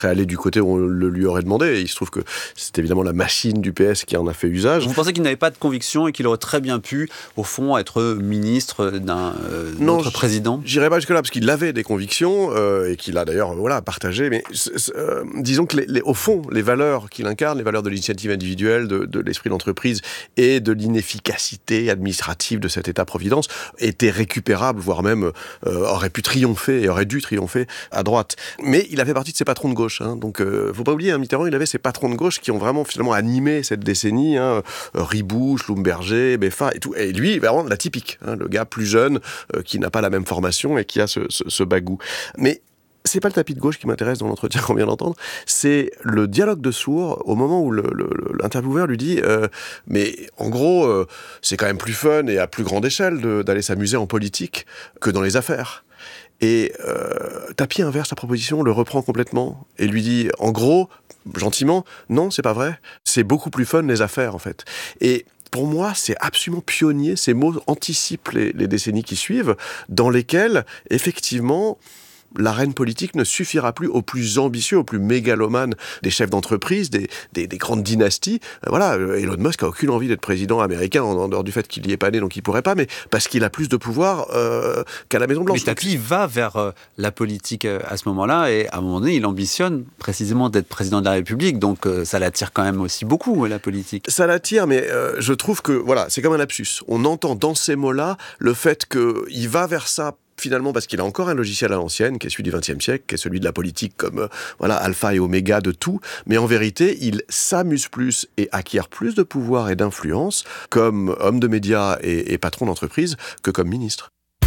aller du côté où on le lui aurait demandé. Et il se trouve que c'est évidemment la machine du PS qui en a fait usage. Vous pensez qu'il n'avait pas de conviction et qu'il aurait très bien pu, au fond, être ministre d'un autre président ? J'irai pas jusque-là, parce qu'il avait des convictions, et qu'il a d'ailleurs partagé. Mais disons que au fond, les valeurs qu'il incarne, les valeurs de l'initiative individuelle, de l'esprit d'entreprise et de l'inefficacité administrative de cet État-providence étaient récupérables, voire même auraient pu triompher et auraient dû triompher à droite. Mais il a fait partie de ces patrons de gauche. Donc, faut pas oublier, Mitterrand, il avait ces patrons de gauche qui ont vraiment finalement animé cette décennie. Ribot, Schlumberger, Beffa et tout. Et lui, vraiment la typique, le gars plus jeune qui n'a pas la même formation et qui a ce bagou. Mais c'est pas le tapis de gauche qui m'intéresse dans l'entretien qu'on vient d'entendre, c'est le dialogue de sourds au moment où l'intervieweur lui dit mais en gros, c'est quand même plus fun et à plus grande échelle d'aller s'amuser en politique que dans les affaires. Et Tapie inverse la proposition, le reprend complètement et lui dit, en gros, gentiment, non, c'est pas vrai, c'est beaucoup plus fun les affaires en fait. Et pour moi, c'est absolument pionnier, ces mots anticipent les décennies qui suivent, dans lesquelles, effectivement, l'arène politique ne suffira plus aux plus ambitieux, aux plus mégalomanes des chefs d'entreprise, des grandes dynasties. Elon Musk a aucune envie d'être président américain, en dehors du fait qu'il n'y est pas né, donc il pourrait pas, mais parce qu'il a plus de pouvoir qu'à la Maison-Blanche. Mais Tapie va vers la politique à ce moment-là, et à un moment donné, il ambitionne précisément d'être président de la République, donc ça l'attire quand même aussi beaucoup, la politique. Ça l'attire, mais je trouve que, c'est comme un lapsus. On entend dans ces mots-là le fait qu'il va vers ça, finalement, parce qu'il a encore un logiciel à l'ancienne, qui est celui du XXe siècle, qui est celui de la politique comme alpha et oméga de tout, mais en vérité, il s'amuse plus et acquiert plus de pouvoir et d'influence comme homme de médias et patron d'entreprise que comme ministre.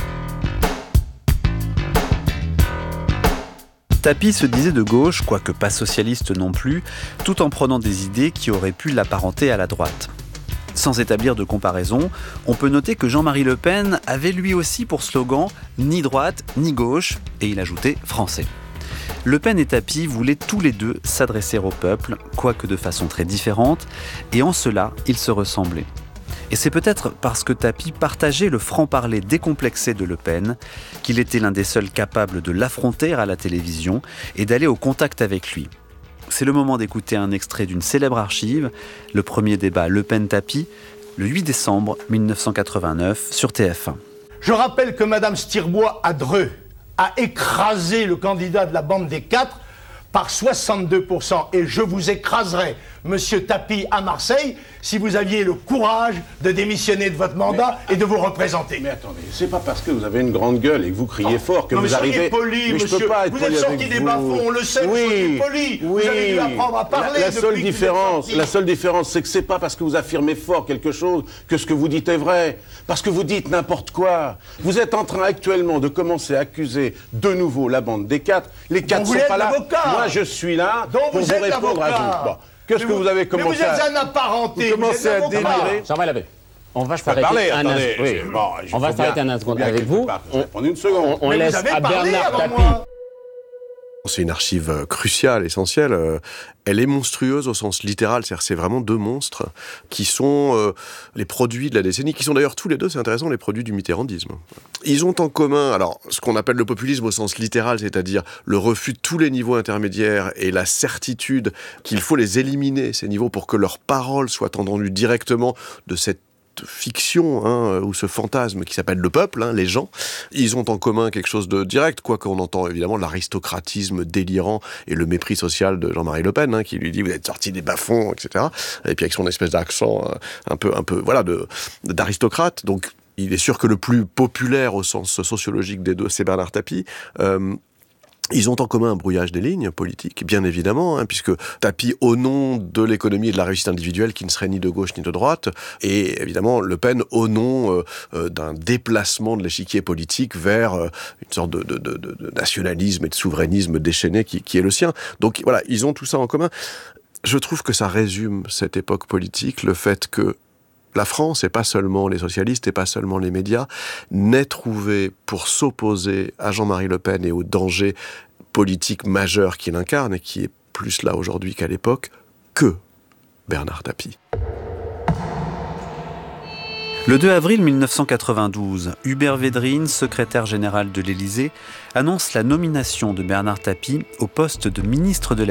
Tapie se disait de gauche, quoique pas socialiste non plus, tout en prenant des idées qui auraient pu l'apparenter à la droite. Sans établir de comparaison, on peut noter que Jean-Marie Le Pen avait lui aussi pour slogan « ni droite, ni gauche » et il ajoutait « français ». Le Pen et Tapie voulaient tous les deux s'adresser au peuple, quoique de façon très différente, et en cela, ils se ressemblaient. Et c'est peut-être parce que Tapie partageait le franc-parler décomplexé de Le Pen qu'il était l'un des seuls capables de l'affronter à la télévision et d'aller au contact avec lui. C'est le moment d'écouter un extrait d'une célèbre archive, le premier débat Le Pen-Tapie, le 8 décembre 1989 sur TF1. Je rappelle que Mme Stirbois à Dreux a écrasé le candidat de la bande des 4 par 62%. Et je vous écraserai, Monsieur Tapie, à Marseille, si vous aviez le courage de démissionner de votre mandat et de vous représenter. Mais attendez, c'est pas parce que vous avez une grande gueule et que vous criez fort que vous arrivez... Poli, mais monsieur, vous êtes sorti des bas-fonds, on le sait, vous soyez poli. Vous avez dû apprendre à parler la seule différence, c'est que c'est pas parce que vous affirmez fort quelque chose que ce que vous dites est vrai. Parce que vous dites n'importe quoi. Vous êtes en train actuellement de commencer à accuser de nouveau la bande des 4. Les 4 sont pas là. Moi, je suis là pour vous répondre à vous. Bon. Qu'est-ce que vous avez commencé à... Mais vous êtes un apparenté. Vous commencez à délirer. Jean-Marie Labbé, on va s'arrêter un instant. Oui. On va s'arrêter un instant avec vous. Prendre une seconde. On laisse à Bernard Tapie. C'est une archive cruciale, essentielle. Elle est monstrueuse au sens littéral, c'est-à-dire c'est vraiment deux monstres qui sont les produits de la décennie, qui sont d'ailleurs tous les deux, c'est intéressant, les produits du mitterrandisme. Ils ont en commun, alors, ce qu'on appelle le populisme au sens littéral, c'est-à-dire le refus de tous les niveaux intermédiaires et la certitude qu'il faut les éliminer, ces niveaux, pour que leurs paroles soient entendues directement de cette fiction ou ce fantasme qui s'appelle le peuple, les gens. Ils ont en commun quelque chose de direct, quoique on entend évidemment l'aristocratisme délirant et le mépris social de Jean-Marie Le Pen, qui lui dit vous êtes sorti des bas-fonds, etc. Et puis avec son espèce d'accent un peu d'aristocrate. Donc il est sûr que le plus populaire au sens sociologique des deux, c'est Bernard Tapie. Ils ont en commun un brouillage des lignes politiques, bien évidemment, puisque Tapie, au nom de l'économie et de la réussite individuelle, qui ne serait ni de gauche ni de droite, et évidemment Le Pen au nom d'un déplacement de l'échiquier politique vers une sorte de nationalisme et de souverainisme déchaîné qui est le sien. Donc voilà, ils ont tout ça en commun. Je trouve que ça résume cette époque politique, le fait que la France, et pas seulement les socialistes, et pas seulement les médias, n'ait trouvé pour s'opposer à Jean-Marie Le Pen et au danger politique majeur qu'il incarne, et qui est plus là aujourd'hui qu'à l'époque, que Bernard Tapie. Le 2 avril 1992, Hubert Védrine, secrétaire général de l'Élysée, annonce la nomination de Bernard Tapie au poste de ministre de la